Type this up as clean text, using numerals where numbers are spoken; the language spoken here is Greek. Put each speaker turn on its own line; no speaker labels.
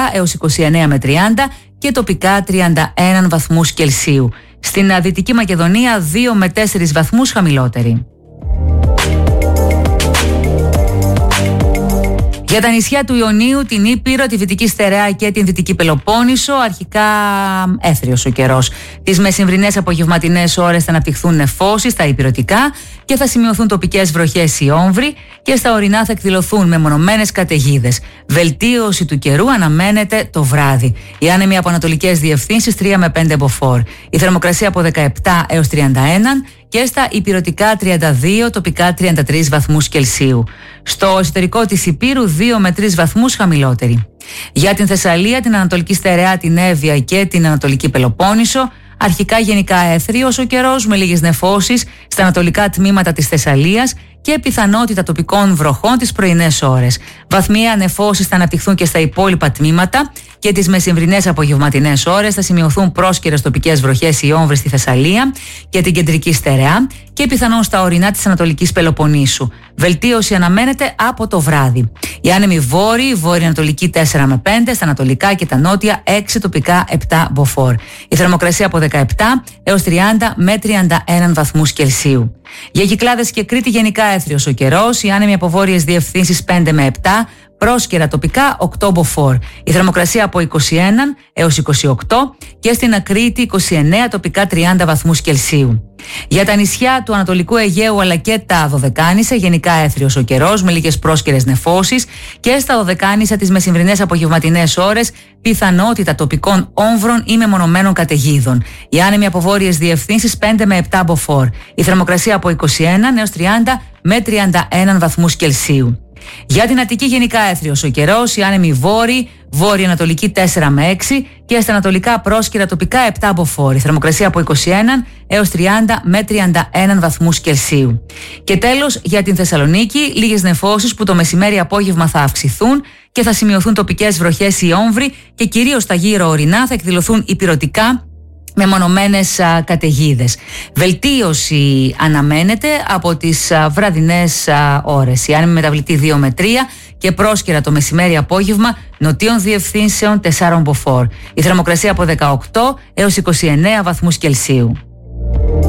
έως 29 με 30 και τοπικά 31 βαθμούς Κελσίου. Στην Δυτική Μακεδονία 2 με 4 βαθμούς χαμηλότερη. Για τα νησιά του Ιωνίου, την Ήπειρο, τη Δυτική Στερεά και την Δυτική Πελοπόννησο, αρχικά έθριος ο καιρός. Τις μεσημβρινές απογευματινές ώρες θα αναπτυχθούν νεφώσεις στα ηπειρωτικά και θα σημειωθούν τοπικές βροχές ή όμβροι και στα ορεινά θα εκδηλωθούν μεμονωμένες καταιγίδες. Βελτίωση του καιρού αναμένεται το βράδυ. Οι άνεμοι από ανατολικές διευθύνσεις 3 με 5 μποφόρ. Η θερμοκρασία από 17 έως 31 και στα ηπειρωτικά 32, τοπικά 33 βαθμούς Κελσίου. Στο εσωτερικό της Ηπείρου 2 με 3 βαθμούς χαμηλότερη. Για την Θεσσαλία, την Ανατολική Στερεά, την Εύβοια και την Ανατολική Πελοπόννησο, αρχικά γενικά έθριος ο καιρός με λίγες νεφώσεις στα ανατολικά τμήματα της Θεσσαλίας και πιθανότητα τοπικών βροχών τις πρωινές ώρες. Βαθμιαία νεφώσεις θα αναπτυχθούν και στα υπόλοιπα τμήματα και τις μεσημβρινές απογευματινές ώρες θα σημειωθούν πρόσκαιρες τοπικές βροχές ή όμβρες στη Θεσσαλία και την Κεντρική Στερεά και πιθανόν στα ορεινά της Ανατολικής Πελοποννήσου. Βελτίωση αναμένεται από το βράδυ. Οι άνεμοι βόρειοι, βόρειο-ανατολική 4 με 5, στα ανατολικά και τα νότια 6, τοπικά 7 μποφόρ. Η θερμοκρασία από 17 έως 30 με 31 βαθμούς Κελσίου. Για Κυκλάδες και Κρήτη γενικά έθριος ο καιρός, οι άνεμοι από βόρειες διευθύνσεις 5 με 7, πρόσκαιρα τοπικά 8 μποφόρ. Η θερμοκρασία από 21 έως 28 και στην Κρήτη 29, τοπικά 30 βαθμούς Κελσίου. Για τα νησιά του Ανατολικού Αιγαίου αλλά και τα Δωδεκάνησα γενικά έθριος ο καιρός με λίγες πρόσκαιρες νεφώσεις και στα Δωδεκάνησα τις μεσημβρινές απογευματινές ώρες πιθανότητα τοπικών όμβρων ή μεμονωμένων καταιγίδων. Οι άνεμοι από βόρειες διευθύνσεις 5 με 7 μποφόρ. Η θερμοκρασία από 21 έως 30 με 31 βαθμούς Κελσίου. Για την Αττική γενικά έθριος ο καιρός, οι άνεμοι βόρειοι, βόρειο-ανατολική 4 με 6 και στα ανατολικά πρόσκαιρα τοπικά 7 μποφόρ. Η θερμοκρασία από 21 έως 30 με 31 βαθμούς Κελσίου. Και τέλος για την Θεσσαλονίκη, λίγες νεφώσεις που το μεσημέρι απόγευμα θα αυξηθούν και θα σημειωθούν τοπικές βροχές ή όμβροι και κυρίως στα γύρω ορεινά θα εκδηλωθούν ηπειρωτικά με μονομένες καταιγίδες. Βελτίωση αναμένεται από τις βραδινές ώρες. Οι άνεμοι μεταβλητή 2 με 3 και πρόσκαιρα το μεσημέρι απόγευμα νοτίων διευθύνσεων 4 μποφόρ. Η θερμοκρασία από 18 έως 29 βαθμούς Κελσίου.